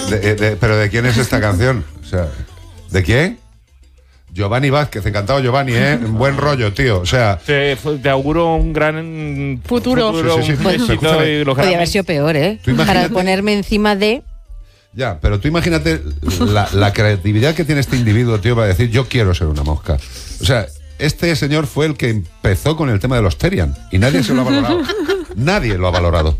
¿Pero de quién es esta canción? O sea, ¿de quién? Giovanni Vázquez, encantado Giovanni, buen rollo, tío. O sea, te auguro un gran futuro. Sí. Un éxito y lo Podría haber sido peor, ¿eh? Para ponerme encima de... Ya, pero tú imagínate la creatividad que tiene este individuo, tío, para decir yo quiero ser una mosca. O sea, este señor fue el que empezó con el tema de los Terian y nadie se lo ha valorado. Nadie lo ha valorado.